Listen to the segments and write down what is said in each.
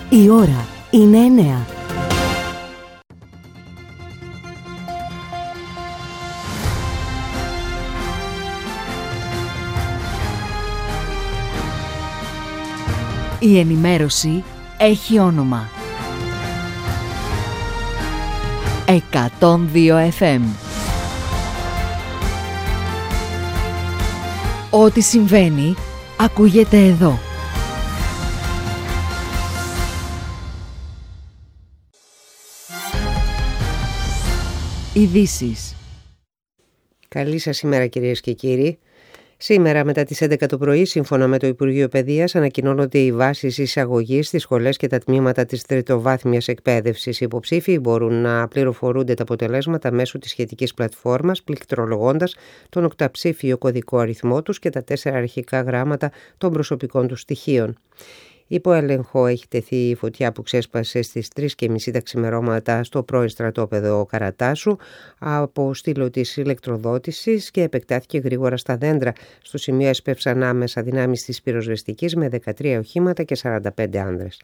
Η ώρα είναι 9. Η ενημέρωση έχει όνομα. 102 FM. Ό,τι συμβαίνει, ακούγεται εδώ. Ειδήσεις. Καλή σας ημέρα κυρίες και κύριοι. Σήμερα μετά τις 11 το πρωί, σύμφωνα με το Υπουργείο Παιδείας, ανακοινώνονται οι βάσεις εισαγωγής στις σχολές και τα τμήματα της τριτοβάθμιας εκπαίδευσης. Οι υποψήφοι μπορούν να πληροφορούνται τα αποτελέσματα μέσω της σχετικής πλατφόρμας, πληκτρολογώντας τον οκταψήφιο κωδικό αριθμό τους και τα 4 αρχικά γράμματα των προσωπικών τους στοιχείων. Υπό έλεγχο έχει τεθεί η φωτιά που ξέσπασε στις 3:30 τα ξημερώματα στο πρώην στρατόπεδο Καρατάσου από στήλο της ηλεκτροδότησης και επεκτάθηκε γρήγορα στα δέντρα. Στο σημείο έσπευσαν άμεσα δυνάμεις της πυροσβεστικής με 13 οχήματα και 45 άνδρες.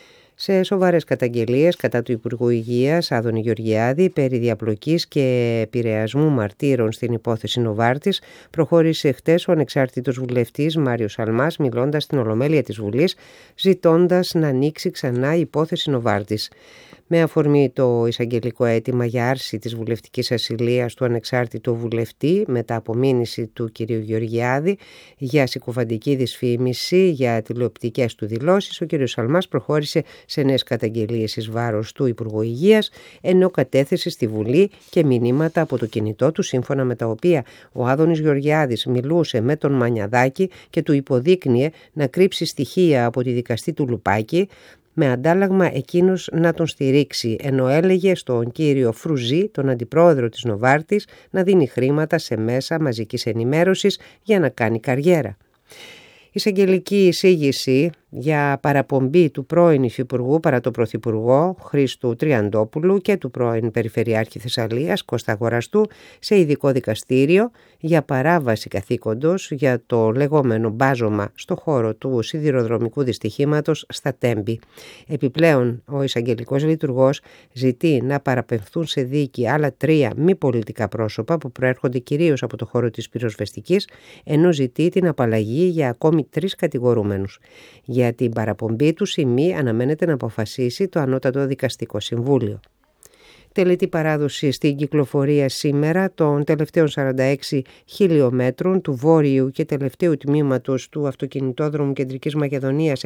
Σε σοβαρές καταγγελίες κατά του Υπουργού Υγείας Άδωνη Γεωργιάδη περί διαπλοκής και επηρεασμού μαρτύρων στην υπόθεση Νοβάρτης, προχώρησε χτες ο ανεξάρτητος βουλευτής Μάριος Σαλμάς, μιλώντας στην Ολομέλεια της Βουλής, ζητώντας να ανοίξει ξανά η υπόθεση Νοβάρτης. Με αφορμή το εισαγγελικό αίτημα για άρση της βουλευτικής ασυλίας του ανεξάρτητου βουλευτή μετά από μήνυση του κ. Γεωργιάδη για συκοφαντική δυσφήμιση για τηλεοπτικές του δηλώσεις, ο κ. Σαλμάς προχώρησε σε νέες καταγγελίες εις βάρος του Υπουργού Υγείας, ενώ κατέθεσε στη Βουλή και μηνύματα από το κινητό του, σύμφωνα με τα οποία ο Άδωνης Γεωργιάδης μιλούσε με τον Μανιαδάκη και του υποδείκνυε να κρύψει στοιχεία από τη δικαστή του Λουπάκη, με αντάλλαγμα εκείνος να τον στηρίξει, ενώ έλεγε στον κύριο Φρουζή, τον αντιπρόεδρο της Νοβάρτης, να δίνει χρήματα σε μέσα μαζικής ενημέρωσης για να κάνει καριέρα. Η εισαγγελική εισήγηση για παραπομπή του πρώην Υφυπουργού παρά το Πρωθυπουργό Χρήστου Τριαντόπουλου και του πρώην Περιφερειάρχη Θεσσαλίας Κώστα Αγοραστού σε ειδικό δικαστήριο για παράβαση καθήκοντος για το λεγόμενο μπάζωμα στο χώρο του σιδηροδρομικού δυστυχήματος στα Τέμπη. Επιπλέον, ο εισαγγελικός λειτουργός ζητεί να παραπεμφθούν σε δίκη άλλα 3 μη πολιτικά πρόσωπα που προέρχονται κυρίως από το χώρο της πυροσβεστικής, ενώ ζητεί την απαλλαγή για ακόμη 3 κατηγορούμενους. Για την παραπομπή τους ή μη αναμένεται να αποφασίσει το Ανώτατο Δικαστικό Συμβούλιο. Τελετή παράδοση στην κυκλοφορία σήμερα των τελευταίων 46 χιλιόμετρων του βόρειου και τελευταίου τμήματος του αυτοκινητόδρομου Κεντρικής Μακεδονίας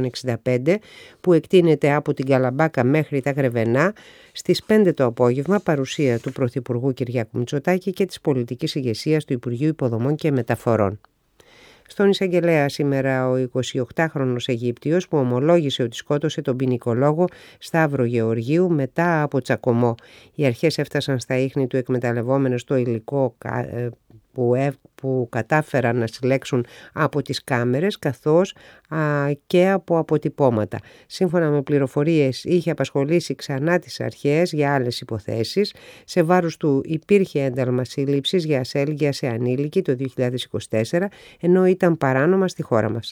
Ε65 που εκτείνεται από την Καλαμπάκα μέχρι τα Γρεβενά στις 5 το απόγευμα, παρουσία του Πρωθυπουργού Κυριάκου Μητσοτάκη και της πολιτικής ηγεσίας του Υπουργείου Υποδομών και Μεταφορών. Στον εισαγγελέα σήμερα ο 28χρονος Αιγύπτιος που ομολόγησε ότι σκότωσε τον ποινικολόγο Σταύρο Γεωργίου μετά από τσακωμό. Οι αρχές έφτασαν στα ίχνη του εκμεταλλευόμενος το υλικό που κατάφεραν να συλλέξουν από τις κάμερες καθώς και από αποτυπώματα. Σύμφωνα με πληροφορίες είχε απασχολήσει ξανά τις αρχές για άλλες υποθέσεις. Σε βάρος του υπήρχε ένταλμα σύλληψης για ασέλγεια σε ανήλικη το 2024, ενώ ήταν παράνομα στη χώρα μας.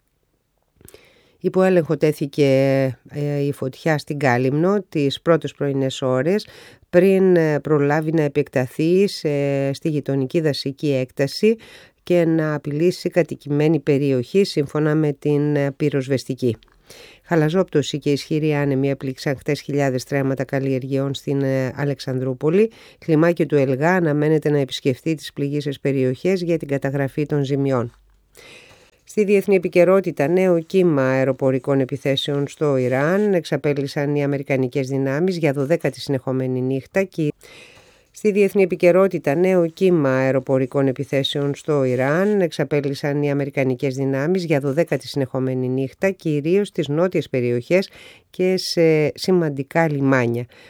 Υπό έλεγχο τέθηκε η φωτιά στην Κάλυμνο τις πρώτες πρωινές ώρες πριν προλάβει να επεκταθεί στη γειτονική δασική έκταση και να απειλήσει κατοικημένη περιοχή σύμφωνα με την πυροσβεστική. Χαλαζόπτωση και ισχυρή άνεμοι έπληξαν χτες χιλιάδες στρέμματα καλλιεργειών στην Αλεξανδρούπολη. Κλιμάκιο του Ελγά αναμένεται να επισκεφτεί τις πληγείσες περιοχές για την καταγραφή των ζημιών. Στη διεθνή επικαιρότητα, νέο κύμα αεροπορικών επιθέσεων στο Ιράν εξαπέλυσαν οι αμερικανικές δυνάμεις για 12η συνεχόμενη νύχτα. Στη διεθνή επικαιρότητα, νέο κύμα αεροπορικών επιθέσεων στο Ιράν εξαπέλυσαν οι αμερικανικές δυνάμεις για 12η συνεχόμενη νύχτα, κυρίως στις νότιες περιοχές και σε σημαντικά λιμάνια.